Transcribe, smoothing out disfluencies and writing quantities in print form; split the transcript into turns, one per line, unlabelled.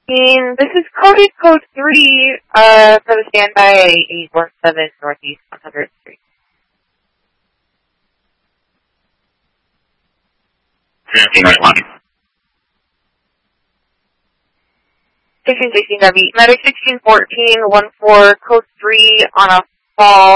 This is code 3 for the standby 817 Northeast 100th Street. 1616 Medic 1614 14 code 3 on a fall.